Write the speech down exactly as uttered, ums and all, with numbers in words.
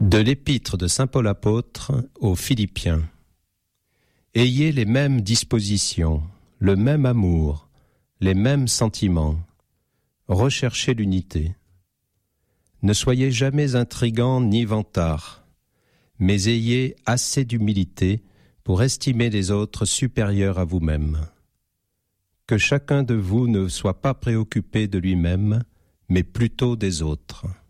De l'épître de saint Paul apôtre aux Philippiens. Ayez les mêmes dispositions, le même amour, les mêmes sentiments. Recherchez l'unité. Ne soyez jamais intrigants ni vantards, mais ayez assez d'humilité pour estimer les autres supérieurs à vous-même. Que chacun de vous ne soit pas préoccupé de lui-même, mais plutôt des autres.